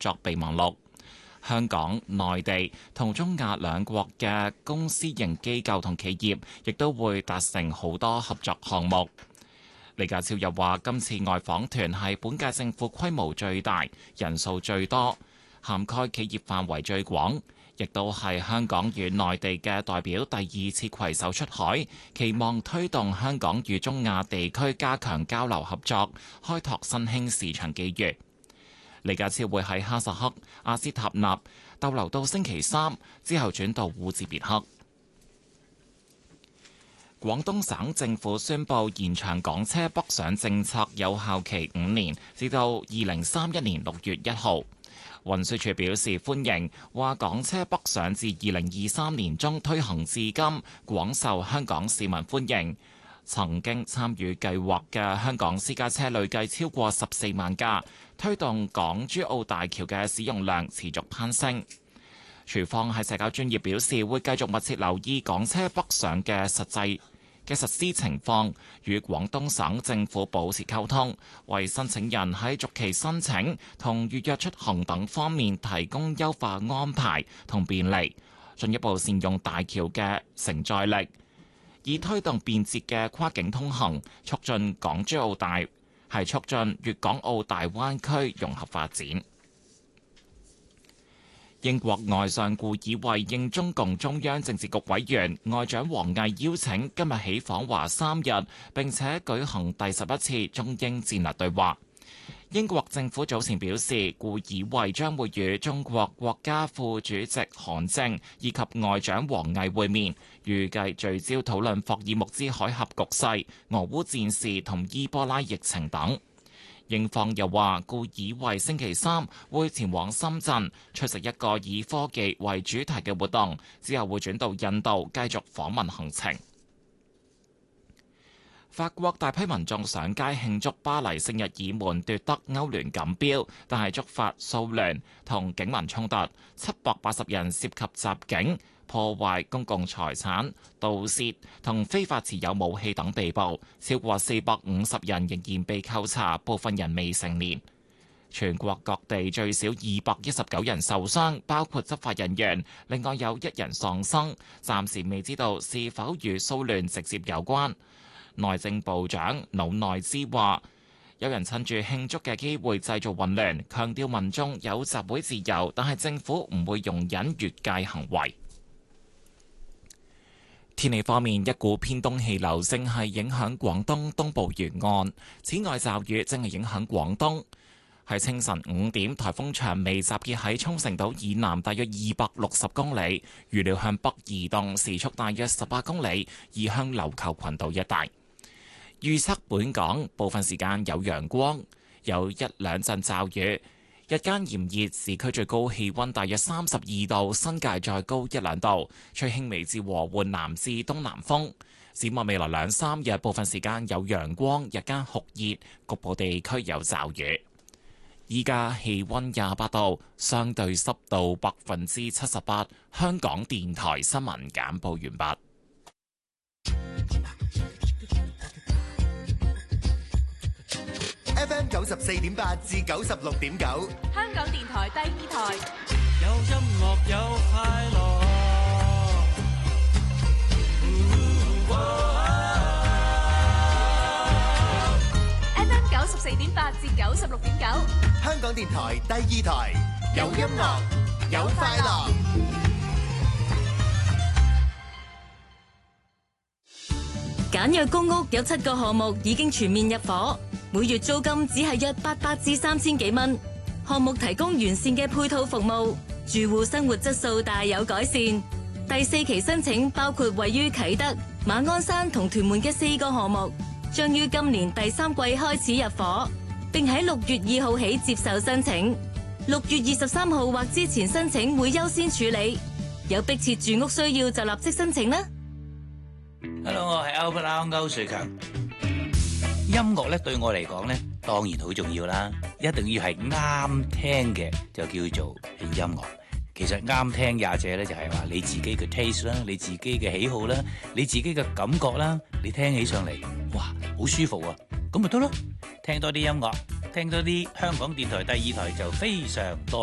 作備忘錄。香港、內地同中亞兩國嘅公私營機構同企業亦都會達成好多合作項目。李家超又話：今次外訪團係本屆政府規模最大、人數最多、涵蓋企業範圍最廣，亦都係香港與內地嘅代表第二次攜手出海，期望推動香港與中亞地區加強交流合作，開拓新興市場機遇。李家超會喺哈薩克、阿斯塔納逗留到星期三，之後轉到烏茲別克。廣東省政府宣布延長港車北上政策有效期5年，至到2031年6月1號。運輸署表示歡迎，話港車北上自2023年中推行至今，廣受香港市民歡迎。曾經參與計劃嘅香港私家車累計超過14萬架，推動港珠澳大橋嘅使用量持續攀升。署方喺社交專頁表示，會繼續密切留意港車北上嘅實施情況，與廣東省政府保持溝通，為申請人喺續期申請同預約出行等方面提供優化安排同便利，進一步善用大橋嘅承載力，以推動便捷嘅跨境通行，促進粵港澳大灣區融合發展。英國外相顧爾為應中共中央政治局委員外長王毅邀請，今日起訪華3日，並且舉行第11次中英戰略對話。英國政府早前表示，顧爾為將會與中國國家副主席韓正以及外長王毅會面，預計聚焦討論霍爾木茲海峽局勢、俄烏戰事同伊波拉疫情等。英方又話，顧爾為星期三會前往深圳出席一個以科技為主題嘅活動，之後會轉到印度繼續訪問行程。法國大批民眾上街慶祝巴黎聖日耳門奪得歐聯錦標，但係觸發騷亂同警民衝突，780人涉及襲警、破壞公共財產、盜竊同非法持有武器等被捕，超過450人仍然被扣查，部分人未成年。全國各地最少219人受傷，包括執法人員，另外有1人喪生，暫時未知道是否與騷亂直接有關。內政部長魯內茲話：有人趁住慶祝嘅機會製造混亂，強調民眾有集會自由，但係政府唔會容忍越界行為。天氣方面，一股偏東氣流正係影響廣東東部沿岸，此外驟雨正係影響廣東。喺清晨5點，颱風長尾集結喺沖繩島以南大約260公里，預料向北移動，時速大約18公里，移向琉球群島一帶。預測本港部分時間有陽光，有1-2陣驟雨，日間炎熱，市區最高氣溫大約32度，新界再高1-2度，吹輕微至和緩南至東南風。展望未來2-3日，部分時間有陽光，日間酷熱，局部地區有驟雨。依家氣溫28度，相對濕度78%。香港電台新聞簡報完畢。 FM 94.8至96.9， 香港電台第2台， 有音樂有快樂。 FM 94.8至96.9， 香港電台第2台，有音樂有快樂。 簡約公屋有7個項目已經全面入伙，每月租金只係約800至3000幾蚊。項目提供完善嘅配套服務，住戶生活質素大有改善。第4期申請包括位於啟德、馬鞍山同屯門嘅4個項目，將於今年第3季開始入伙，並喺6月2號起接受申請。6月23號或之前申請會優先處理，有迫切住屋需要就立即申請啦。 Hello， 我係 Albert 歐瑞強。音樂咧對我嚟講咧，當然好重要啦，一定要係啱聽嘅就叫做音樂。其實啱聽也者咧，就係話你自己嘅 taste 啦，你自己嘅喜好啦，你自己嘅感覺啦，你聽起上嚟，哇，好舒服啊，咁咪得咯。聽多啲音樂，聽多啲香港電台第2台就非常多。